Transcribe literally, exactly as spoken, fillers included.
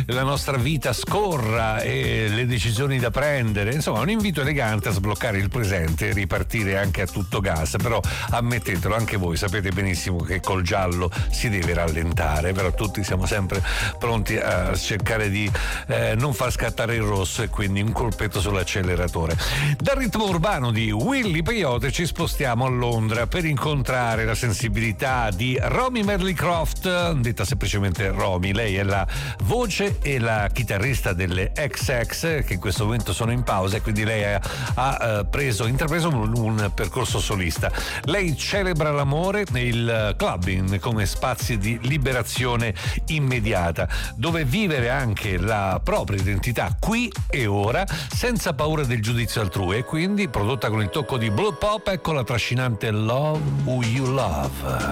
la nostra vita scorra e le decisioni da prendere. Insomma, un invito elegante a sbloccare il presente e ripartire anche a tutto gas. Però ammettetelo, anche voi sapete benissimo che col giallo si deve rallentare, però tutti siamo sempre pronti a cercare di eh, non far scattare il rosso, e quindi un colpetto sull'acceleratore. Dal ritmo urbano di Willy Peyote ci spostiamo a Londra per incontrare la sensibilità di Romy Merley-Croft, detta semplicemente Romy. Lei è la voce e la chitarrista delle X X, che in questo momento sono in pausa, e quindi lei ha, ha preso, intrapreso un, un percorso solista. Lei celebra l'amore e il clubbing come spazi di liberazione immediata, dove vivere anche la propria identità qui e ora senza paura del giudizio altrui, e quindi prodotta con il tocco di Blue Pop, ecco la trascinante Love Who You Love.